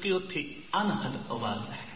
क्योंकि उत्थे अनहद आवाज है,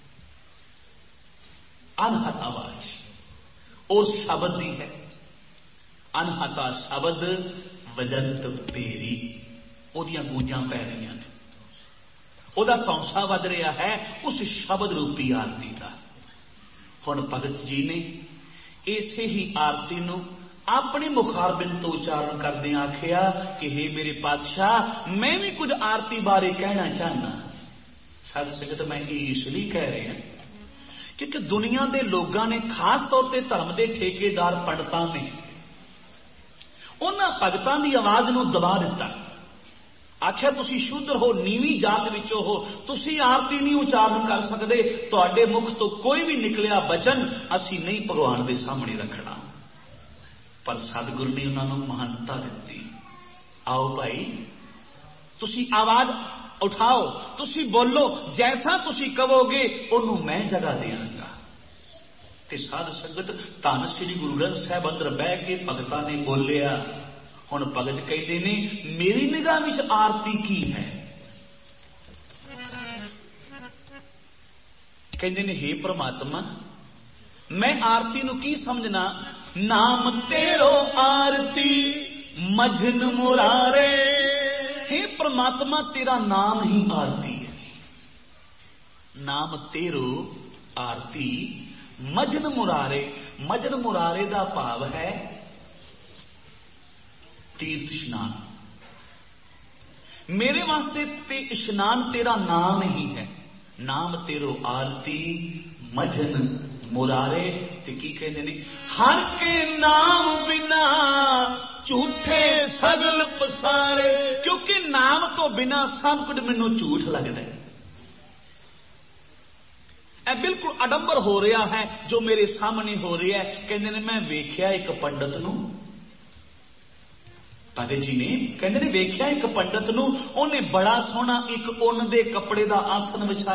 अनहद आवाज और शब्द दी है। अनहता शब्द वजंत भेरी, ओदियां गूंजां पै रही ने, ओदा तौसा वज रहा है उस शब्द रूपी आरती का। हुण भगत जी ने इसे ही आरती नूं अपने मुखारबिंद तो उच्चारण करदे आखिया कि हे मेरे पातशाह, मैं भी कुछ आरती बारे कहना चाहना। सत संगत मैं ये इसलिए कह रहे हैं क्योंकि दुनिया के लोगों ने, खास तौर पर धर्म के ठेकेदार पंडितां ने, उन्हां भगतां दी आवाज नूं दबा दिता। आख्या तुसी शूद्र हो, नीवी जात विचों हो, तुसी आरती नहीं उच्चारण कर सकते, तुहाडे मुख तो कोई भी निकलिया बचन असी नहीं भगवान के सामने रखना। पर सतगुरु ने उन्होंने महानता दी। आओ भाई, तुसी आवाज उठाओ, तुसी बोलो, जैसा तुसी कहोगे उन्होंने मैं जगह देंगा। ते साध संगत धन श्री गुरु ग्रंथ साहिब अंदर बह के भगतां ने बोलिया। हुण भगत कहते ने मेरी निगाह विच आरती की है? कहते ने हे परमात्मा, मैं आरती नूं की समझना? नाम तेरो आरती मझन मुरारे। हे परमात्मा, तेरा नाम ही आरती है। नाम तेरो आरती मजन मुरारे। मजन मुरारे का भाव है तीर्थ स्नान। मेरे वास्ते ते स्नान तेरा नाम ही है। नाम तेरो आरती मजन मुरारे। ते की कहते ने? हर के नाम बिना झूठे सगल पसारे। क्योंकि नाम तो बिना सब कुछ मैनू झूठ लगता है। बिल्कुल अडंबर हो रहा है जो मेरे सामने हो रहा है। कहते ने मैं वेख्या एक पंडित नूं, भगत जी ने कहते ने वेख्या एक पंडित नूं, उन्हें बड़ा सोहना एक उन दे कपड़े का आसन विछाया।